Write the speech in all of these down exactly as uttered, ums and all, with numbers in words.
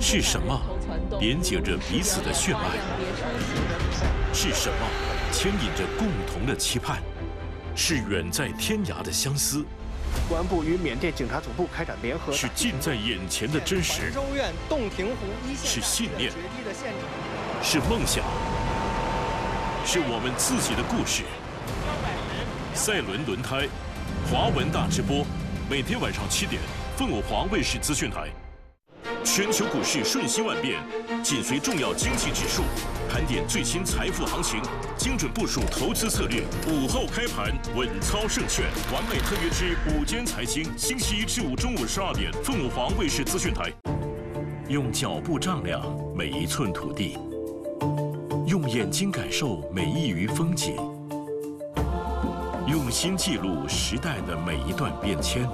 是什么连接着彼此的血脉？是什么牵引着共同的期盼？是远在天涯的相思。 公安部与缅甸警察总部开展联合。 是近在眼前的真实。 州院洞庭湖一线。 是信念。是梦想。是我们自己的故事。赛伦轮胎，华文大直播，每天晚上七点，凤凰华卫视资讯台。全球股市瞬息万变，紧随重要经济指数，盘点最新财富行情，精准部署投资策略。午后开盘，稳操胜券，完美特约之午间财经，星期一至五中午十二点，凤凰卫视资讯台。用脚步丈量每一寸土地，用眼睛感受每一隅风景，用心记录时代的每一段变迁。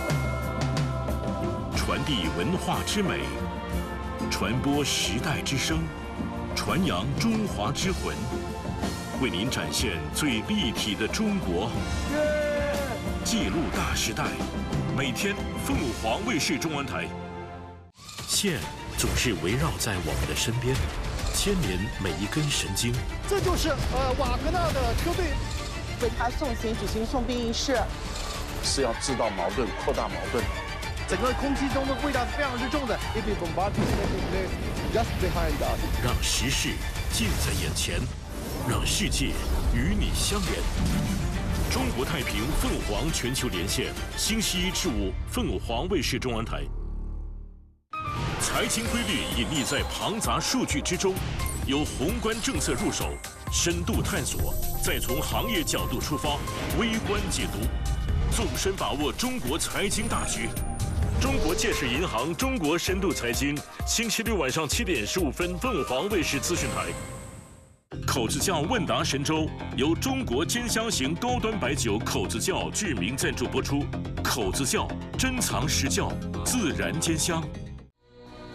传递文化之美，传播时代之声，传扬中华之魂，为您展现最立体的中国，记录大时代。每天凤凰卫视中文台。线总是围绕在我们的身边，牵连每一根神经。 这就是呃瓦格纳的车队为他送行举行送殡仪式， 是要制造矛盾，扩大矛盾。 整个空气中的味道是非常之重的。 让时事近在眼前，让世界与你相连。中国太平凤凰全球连线，星期一至五，凤凰卫视中文台。财经规律隐匿在庞杂数据之中，由宏观政策入手，深度探索，再从行业角度出发，微观解读，纵深把握中国财经大局。中国建设银行中国深度财经，星期六晚上七点十五分，凤凰卫视资讯台。口子窖问答神州由中国尖香型高端白酒口子窖制名赞助播出。口子窖珍藏实窖，自然兼香。